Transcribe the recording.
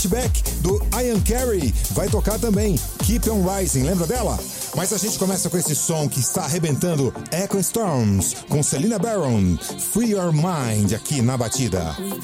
Back do Ian Carey vai tocar também. Keep on Rising, lembra dela? Mas a gente começa com esse som que está arrebentando, Echo Storms com Selena Baron, Free Your Mind, aqui na batida.